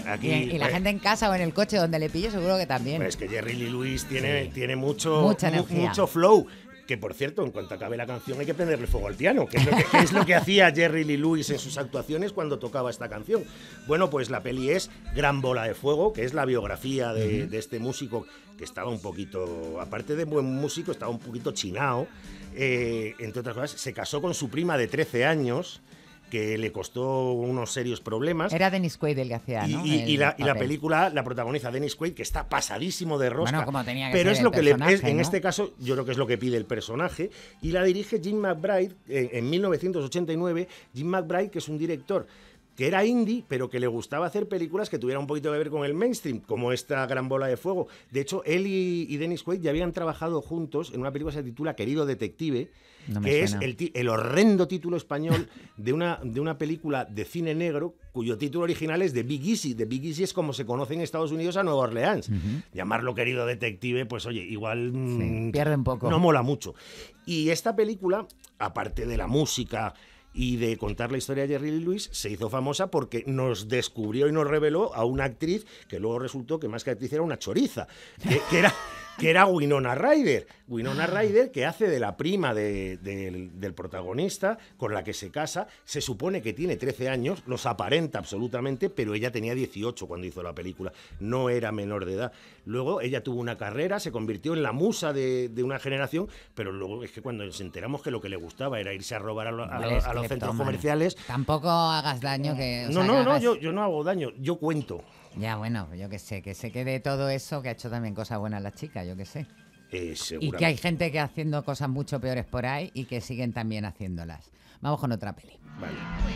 Aquí, y la gente en casa o en el coche donde le pille seguro que también. Es que Jerry Lee Lewis tiene mucho flow. Que, por cierto, en cuanto acabe la canción hay que prenderle fuego al piano, que es lo que hacía Jerry Lee Lewis en sus actuaciones cuando tocaba esta canción. Bueno, pues la peli es Gran Bola de Fuego, que es la biografía de este músico que estaba un poquito, aparte de buen músico, estaba un poquito chinao. Entre otras cosas, se casó con su prima de 13 años, que le costó unos serios problemas. Era Dennis Quaid el que hacía, ¿no? Y la película la protagoniza Dennis Quaid, que está pasadísimo de rosca. Bueno, como tenía que pero ser es lo que personaje, en ¿no? este caso, yo creo que es lo que pide el personaje. Y la dirige Jim McBride en 1989. Jim McBride, que es un director que era indie, pero que le gustaba hacer películas que tuvieran un poquito que ver con el mainstream, como esta Gran Bola de Fuego. De hecho, él y Dennis Quaid ya habían trabajado juntos en una película que se titula Querido Detective, que es el horrendo título español de una película de cine negro cuyo título original es The Big Easy. The Big Easy es como se conoce en Estados Unidos a Nueva Orleans. Llamarlo Querido Detective, pues oye, igual pierde un poco. No mola mucho. Y esta película, aparte de la música y de contar la historia de Jerry Lee Lewis, se hizo famosa porque nos descubrió y nos reveló a una actriz que luego resultó que más que actriz era una choriza, que era Winona Ryder. Winona Ryder, que hace de la prima del protagonista, con la que se casa. Se supone que tiene 13 años, los aparenta absolutamente, pero ella tenía 18 cuando hizo la película. No era menor de edad. Luego ella tuvo una carrera, se convirtió en la musa de una generación, pero luego es que cuando nos enteramos que lo que le gustaba era irse a robar a los centros comerciales... Tampoco hagas daño. Yo no hago daño, yo cuento. Ya, bueno, yo que se quede todo eso, que ha hecho también cosas buenas la chica, yo que sé. Y que hay gente que haciendo cosas mucho peores por ahí y que siguen también haciéndolas. Vamos con otra peli. Vale.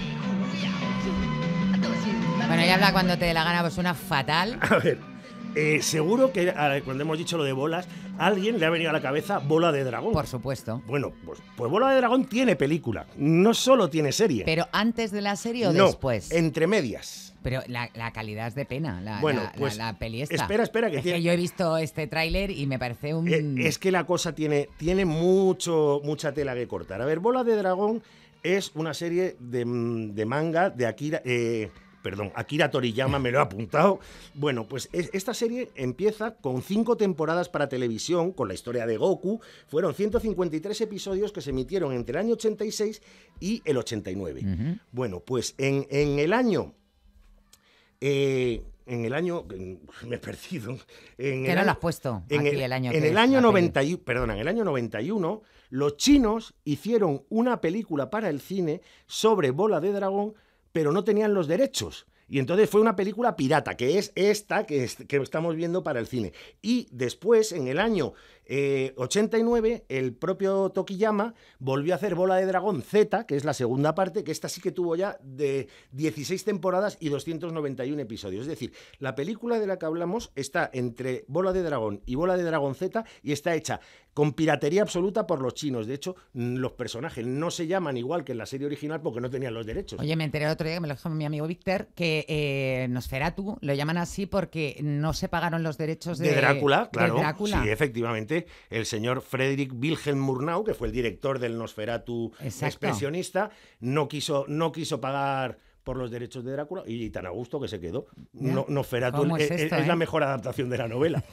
Bueno, ya habla cuando te dé la gana, pues una fatal. A ver, seguro que cuando hemos dicho lo de bolas, a alguien le ha venido a la cabeza Bola de Dragón. Por supuesto. Bueno, pues Bola de Dragón tiene película, no solo tiene serie. ¿Pero antes de la serie o no, después? Entre medias. Pero la calidad es de pena, la peli esta. Espera, que yo he visto este tráiler y me parece un... Es que la cosa tiene mucha tela que cortar. A ver, Bola de Dragón es una serie de manga de Akira Toriyama, me lo he apuntado. Bueno, pues esta serie empieza con 5 temporadas para televisión, con la historia de Goku. Fueron 153 episodios que se emitieron entre el año 86 y el 89. Bueno, pues en el año... me he perdido. ¿Qué no lo has puesto? En el año 91, los chinos hicieron una película para el cine sobre Bola de Dragón, pero no tenían los derechos. Y entonces fue una película pirata, que es esta que estamos viendo para el cine. Y después, en el año 89, el propio Tokiyama volvió a hacer Bola de Dragón Z, que es la segunda parte, que esta sí que tuvo ya de 16 temporadas y 291 episodios. Es decir, la película de la que hablamos está entre Bola de Dragón y Bola de Dragón Z y está hecha con piratería absoluta por los chinos. De hecho, los personajes no se llaman igual que en la serie original porque no tenían los derechos. Oye, me enteré el otro día, que me lo dijo mi amigo Víctor, que Nosferatu lo llaman así porque no se pagaron los derechos de Drácula, claro. De Drácula. Sí, efectivamente. El señor Friedrich Wilhelm Murnau, que fue el director del Nosferatu expresionista, no quiso pagar por los derechos de Drácula y tan a gusto que se quedó. Nosferatu es la mejor adaptación de la novela.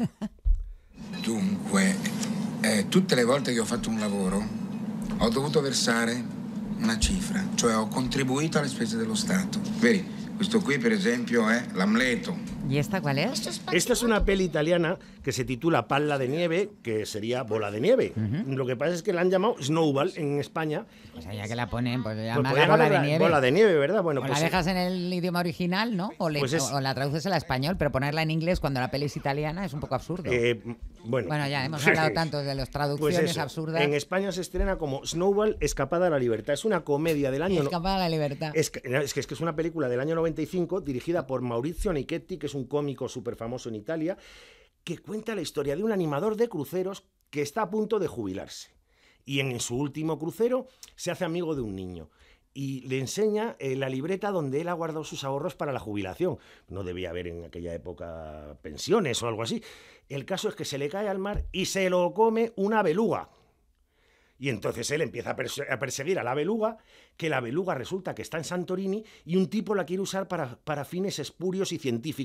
Dunque, tutte le volte che ho fatto un lavoro ho dovuto versare una cifra, cioè ho contribuito alle spese dello Stato. Vedi, questo qui per esempio è l'Amleto. ¿Y esta cuál es? Esta es una peli italiana que se titula Palla de Nieve, que sería Bola de Nieve. Lo que pasa es que la han llamado Snowball en España. Pues ya que la ponen, pues llaman pues Bola de Nieve. Bola de Nieve, ¿verdad? Bueno, pues la dejas en el idioma original, ¿no? O la traduces al español, pero ponerla en inglés cuando la peli es italiana es un poco absurdo. Bueno, ya hemos hablado tanto de las traducciones pues absurdas. En España se estrena como Snowball, Escapada a la Libertad. Es una comedia del año... Escapada a la Libertad. Es que es una película del año 95 dirigida por Maurizio Nichetti, que es un cómico súper famoso en Italia, que cuenta la historia de un animador de cruceros que está a punto de jubilarse. Y en su último crucero se hace amigo de un niño y le enseña la libreta donde él ha guardado sus ahorros para la jubilación. No debía haber en aquella época pensiones o algo así. El caso es que se le cae al mar y se lo come una beluga. Y entonces él empieza a perseguir a la beluga, que la beluga resulta que está en Santorini y un tipo la quiere usar para fines espurios y científicos.